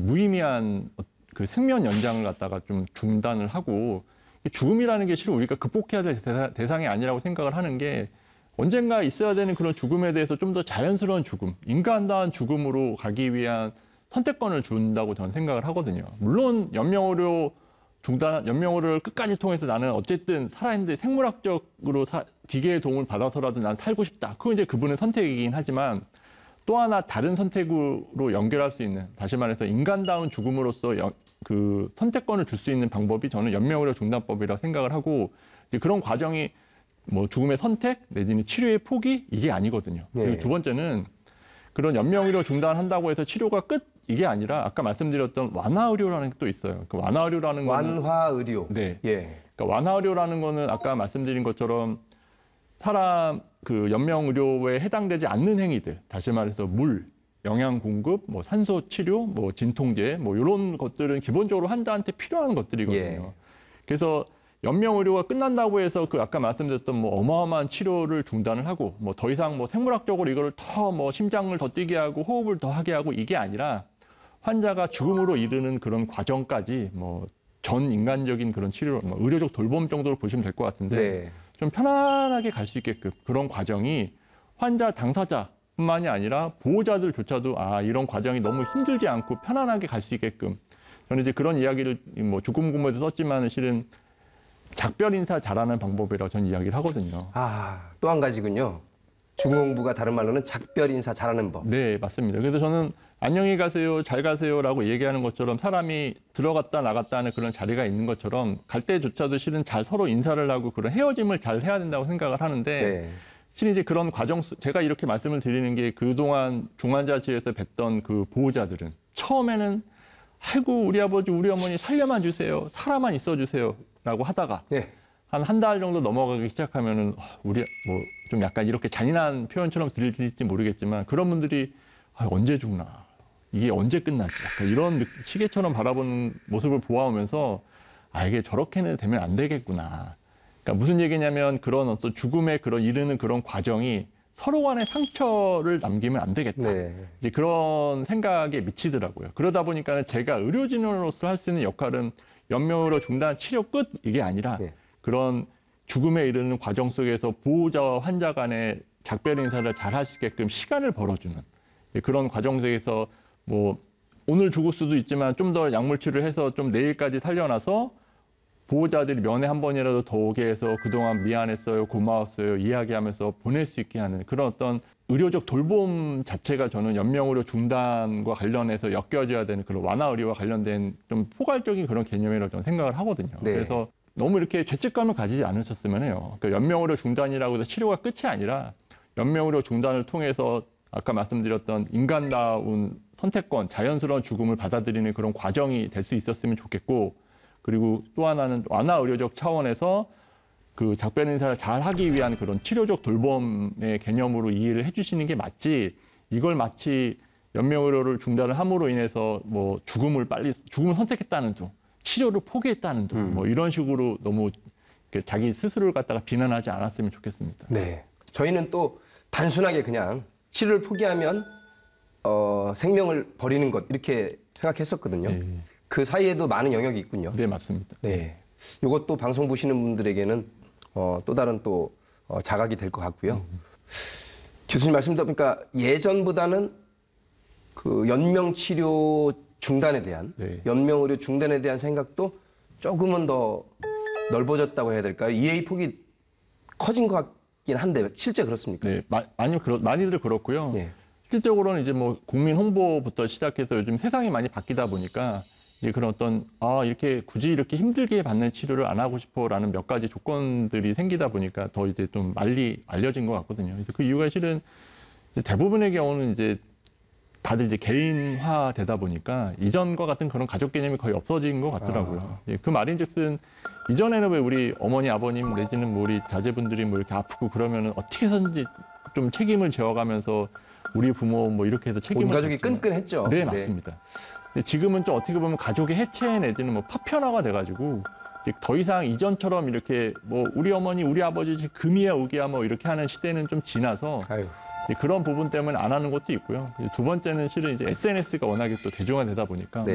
무의미한 그 생명 연장을 갖다가 좀 중단을 하고 죽음이라는 게 실은 우리가 극복해야 될 대상이 아니라고 생각을 하는 게 언젠가 있어야 되는 그런 죽음에 대해서 좀 더 자연스러운 죽음, 인간다운 죽음으로 가기 위한 선택권을 준다고 저는 생각을 하거든요. 물론 연명의료를 끝까지 통해서 나는 어쨌든 살아있는데 생물학적으로 기계의 도움을 받아서라도 난 살고 싶다. 그건 이제 그분의 선택이긴 하지만 또 하나 다른 선택으로 연결할 수 있는, 다시 말해서 인간다운 죽음으로서 그 선택권을 줄 수 있는 방법이 저는 연명의료 중단법이라고 생각을 하고, 이제 그런 과정이 뭐 죽음의 선택 내지는 치료의 포기 이게 아니거든요. 네. 그리고 두 번째는 그런 연명의료 중단한다고 해서 치료가 끝 이게 아니라 아까 말씀드렸던 완화의료라는 게 또 있어요. 그 완화의료라는 거는 완화의료. 네. 예. 그러니까 완화의료라는 거는 아까 말씀드린 것처럼 사람 그 연명의료에 해당되지 않는 행위들, 다시 말해서 물, 영양 공급, 뭐 산소 치료, 뭐 진통제, 뭐 이런 것들은 기본적으로 환자한테 필요한 것들이거든요. 예. 그래서 연명의료가 끝난다고 해서 그 아까 말씀드렸던 뭐 어마어마한 치료를 중단을 하고 뭐 더 이상 뭐 생물학적으로 이거를 더 뭐 심장을 더 뛰게 하고 호흡을 더 하게 하고 이게 아니라 환자가 죽음으로 이르는 그런 과정까지 뭐 전 인간적인 그런 치료, 뭐 의료적 돌봄 정도로 보시면 될 것 같은데 네. 좀 편안하게 갈 수 있게끔 그런 과정이 환자 당사자뿐만이 아니라 보호자들조차도 이런 과정이 너무 힘들지 않고 편안하게 갈 수 있게끔 저는 이제 그런 이야기를 뭐 죽음 공모에도 썼지만 실은 작별 인사 잘하는 방법이라고 저는 이야기를 하거든요. 또 한 가지군요. 중공부가 다른 말로는 작별 인사 잘하는 법. 네, 맞습니다. 그래서 저는 안녕히 가세요, 잘 가세요라고 얘기하는 것처럼 사람이 들어갔다 나갔다 하는 그런 자리가 있는 것처럼 갈 때조차도 실은 잘 서로 인사를 하고 그런 헤어짐을 잘 해야 된다고 생각을 하는데 네. 실은 이제 그런 과정, 제가 이렇게 말씀을 드리는 게 그동안 중환자실에서 뵀던 그 보호자들은 처음에는 아이고 우리 아버지 우리 어머니 살려만 주세요, 살아만 있어 주세요라고 하다가 네. 한 달 정도 넘어가기 시작하면은 우리 뭐 좀 약간 이렇게 잔인한 표현처럼 들릴지 모르겠지만 그런 분들이 언제 죽나, 이게 언제 끝나지, 약간 이런 시계처럼 바라보는 모습을 보아오면서 이게 저렇게는 되면 안 되겠구나. 그러니까 무슨 얘기냐면 그런 어떤 죽음에 그런 이르는 그런 과정이 서로 간의 상처를 남기면 안 되겠다. 네. 이제 그런 생각에 미치더라고요. 그러다 보니까 제가 의료진으로서 할 수 있는 역할은 연명의료 중단 치료 끝 이게 아니라 네. 그런 죽음에 이르는 과정 속에서 보호자와 환자 간의 작별 인사를 잘 할 수 있게끔 시간을 벌어주는 그런 과정 속에서 뭐 오늘 죽을 수도 있지만 좀 더 약물 치료를 해서 좀 내일까지 살려놔서 보호자들이 면회 한 번이라도 더 오게 해서 그동안 미안했어요, 고마웠어요 이야기하면서 보낼 수 있게 하는 그런 어떤 의료적 돌봄 자체가 저는 연명의료 중단과 관련해서 엮여져야 되는 그런 완화의료와 관련된 좀 포괄적인 그런 개념이라고 저는 생각을 하거든요. 네. 그래서 너무 이렇게 죄책감을 가지지 않으셨으면 해요. 그러니까 연명의료 중단이라고 해서 치료가 끝이 아니라 연명의료 중단을 통해서 아까 말씀드렸던 인간다운 선택권, 자연스러운 죽음을 받아들이는 그런 과정이 될 수 있었으면 좋겠고, 그리고 또 하나는 완화의료적 차원에서 그 작별 인사를 잘 하기 위한 그런 치료적 돌봄의 개념으로 이해를 해주시는 게 맞지, 이걸 마치 연명의료를 중단을 함으로 인해서 뭐 죽음을 선택했다는 둥, 치료를 포기했다는 둥, 뭐 이런 식으로 너무 자기 스스로를 갖다가 비난하지 않았으면 좋겠습니다. 네. 저희는 또 단순하게 그냥 치료를 포기하면 생명을 버리는 것 이렇게 생각했었거든요. 네. 그 사이에도 많은 영역이 있군요. 네, 맞습니다. 네. 이것도 방송 보시는 분들에게는 또 다른 또 자각이 될 것 같고요. 교수님 말씀 들어보니까 예전보다는 그 연명 치료 중단에 대한 네. 연명의료 중단에 대한 생각도 조금은 더 넓어졌다고 해야 될까요? 이해의 폭이 커진 것 같긴 한데 실제 그렇습니까? 네, 많이들 그렇고요. 네. 실질적으로는 이제 뭐 국민 홍보부터 시작해서 요즘 세상이 많이 바뀌다 보니까 이제 그런 어떤 이렇게 굳이 이렇게 힘들게 받는 치료를 안 하고 싶어라는 몇 가지 조건들이 생기다 보니까 더 이제 좀 많이 알려진 것 같거든요. 그래서 그 이유가 실은 대부분의 경우는 이제 다들 이제 개인화 되다 보니까 이전과 같은 그런 가족 개념이 거의 없어진 것 같더라고요. 예, 그 말인즉슨 이전에는 왜 우리 어머니, 아버님 내지는 뭐 우리 자제분들이 뭐 이렇게 아프고 그러면은 어떻게 해서든지 좀 책임을 져가면서 우리 부모 뭐 이렇게 해서 책임을 온 가족이 졌지만, 끈끈했죠. 네, 맞습니다. 근데 지금은 좀 어떻게 보면 가족의 해체 내지는 뭐 파편화가 돼가지고 이제 더 이상 이전처럼 이렇게 뭐 우리 어머니, 우리 아버지 금이야 우기야 뭐 이렇게 하는 시대는 좀 지나서 아유. 그런 부분 때문에 안 하는 것도 있고요. 두 번째는 실은 이제 SNS가 워낙에 또 대중화되다 보니까 네.